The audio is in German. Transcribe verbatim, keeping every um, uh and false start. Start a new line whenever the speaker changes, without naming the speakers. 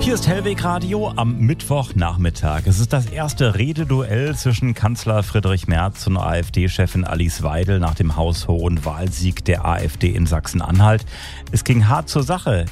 Hier ist Hellweg Radio am Mittwochnachmittag. Es ist das erste Rededuell zwischen Kanzler Friedrich Merz und AfD-Chefin Alice Weidel nach dem haushohen Wahlsieg der AfD in Sachsen-Anhalt. Es ging hart zur Sache